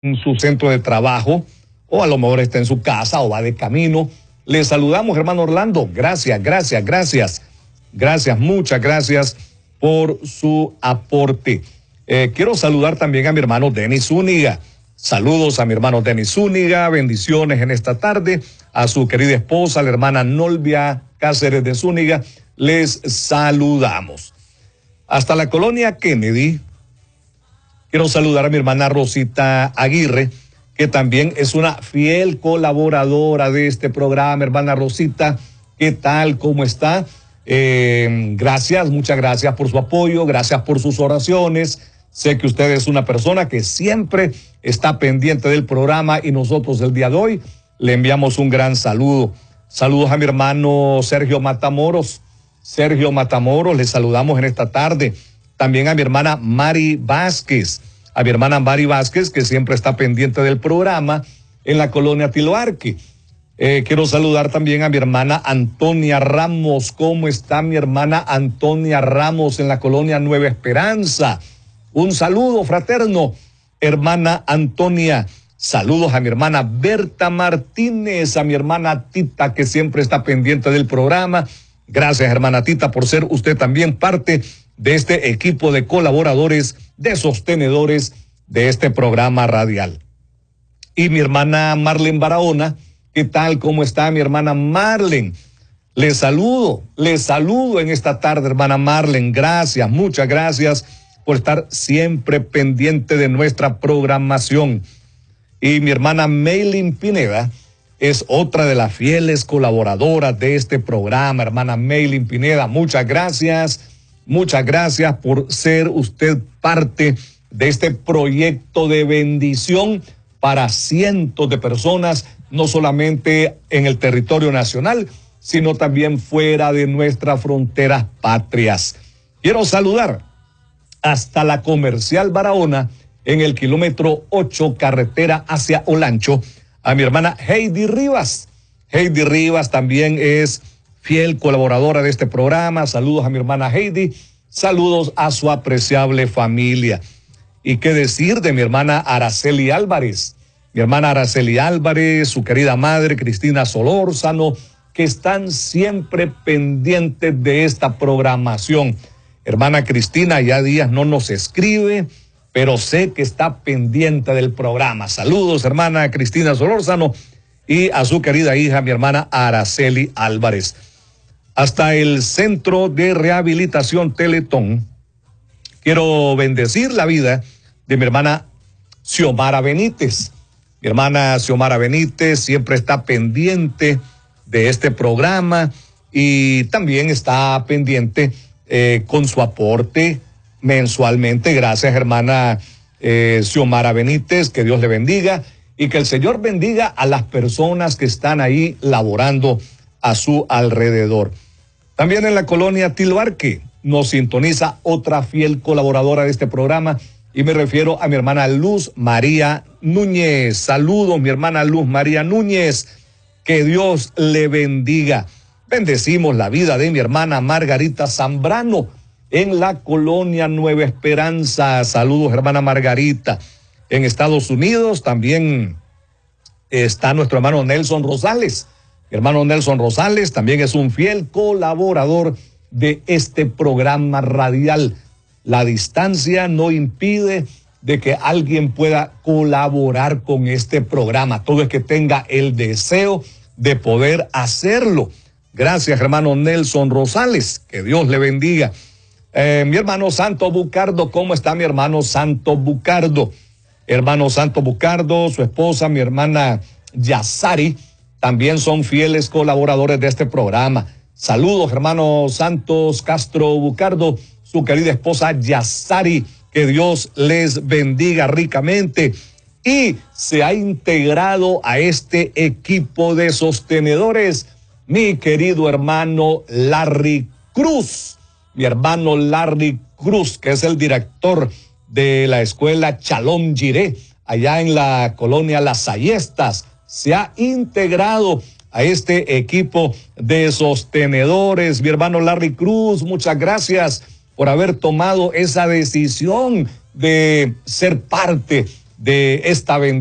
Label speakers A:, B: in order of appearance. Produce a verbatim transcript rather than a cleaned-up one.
A: en su centro de trabajo, o a lo mejor está en su casa o va de camino. Le saludamos, hermano Orlando. Gracias, gracias, gracias. Gracias, muchas gracias por su aporte. Eh, quiero saludar también a mi hermano Denis Zúñiga. Saludos a mi hermano Denis Zúñiga, bendiciones en esta tarde. A su querida esposa, la hermana Nolvia Cáceres de Zúñiga, les saludamos. Hasta la colonia Kennedy, quiero saludar a mi hermana Rosita Aguirre, que también es una fiel colaboradora de este programa. Hermana Rosita, ¿qué tal? ¿Cómo está? Eh, gracias, muchas gracias por su apoyo, gracias por sus oraciones. Sé que usted es una persona que siempre está pendiente del programa y nosotros el día de hoy le enviamos un gran saludo. Saludos a mi hermano Sergio Matamoros. Sergio Matamoros, le saludamos en esta tarde. También a mi hermana Mari Vázquez, a mi hermana Mari Vázquez, que siempre está pendiente del programa en la colonia Tiloarque. Eh, quiero saludar también a mi hermana Antonia Ramos. ¿Cómo está mi hermana Antonia Ramos en la colonia Nueva Esperanza? Un saludo fraterno, hermana Antonia. Saludos a mi hermana Berta Martínez, a mi hermana Tita, que siempre está pendiente del programa. Gracias, hermana Tita, por ser usted también parte de este equipo de colaboradores, de sostenedores de este programa radial. Y mi hermana Marlen Barahona, ¿qué tal? ¿Cómo está mi hermana Marlen? Le saludo, le saludo en esta tarde, hermana Marlen. Gracias, muchas gracias por estar siempre pendiente de nuestra programación. Y mi hermana Meilin Pineda es otra de las fieles colaboradoras de este programa. Hermana Meilin Pineda, muchas gracias, muchas gracias por ser usted parte de este proyecto de bendición para cientos de personas, no solamente en el territorio nacional, sino también fuera de nuestras fronteras patrias. Quiero saludar hasta la Comercial Barahona, en el kilómetro ocho, carretera hacia Olancho, a mi hermana Heidi Rivas. Heidi Rivas también es fiel colaboradora de este programa. Saludos a mi hermana Heidi, saludos a su apreciable familia. Y qué decir de mi hermana Araceli Álvarez, mi hermana Araceli Álvarez, su querida madre Cristina Solórzano, que están siempre pendientes de esta programación. Hermana Cristina ya días no nos escribe, pero sé que está pendiente del programa. Saludos, hermana Cristina Solórzano, y a su querida hija, mi hermana Araceli Álvarez. Hasta el Centro de Rehabilitación Teletón, quiero bendecir la vida de mi hermana Xiomara Benítez. Mi hermana Xiomara Benítez siempre está pendiente de este programa y también está pendiente eh, con su aporte mensualmente. Gracias, hermana eh, Xiomara Benítez, que Dios le bendiga y que el Señor bendiga a las personas que están ahí laborando a su alrededor. También en la colonia Tiloarque nos sintoniza otra fiel colaboradora de este programa y me refiero a mi hermana Luz María Núñez. Saludos, mi hermana Luz María Núñez, que Dios le bendiga. Bendecimos la vida de mi hermana Margarita Zambrano en la colonia Nueva Esperanza. Saludos, hermana Margarita. En Estados Unidos también está nuestro hermano Nelson Rosales. Mi hermano Nelson Rosales también es un fiel colaborador de este programa radial. La distancia no impide de que alguien pueda colaborar con este programa. Todo es que tenga el deseo de poder hacerlo. Gracias, hermano Nelson Rosales. Que Dios le bendiga. Eh, mi hermano Santo Bucardo, ¿cómo está mi hermano Santo Bucardo? Hermano Santo Bucardo, su esposa, mi hermana Yasari, también son fieles colaboradores de este programa. Saludos, hermano Santos Castro Bucardo, su querida esposa Yasari, que Dios les bendiga ricamente. Y se ha integrado a este equipo de sostenedores mi querido hermano Larry Cruz. Mi hermano Larry Cruz, que es el director de la escuela Chalón Giré, allá en la colonia Las Ayestas, se ha integrado a este equipo de sostenedores. Mi hermano Larry Cruz, muchas gracias por haber tomado esa decisión de ser parte de esta bendición.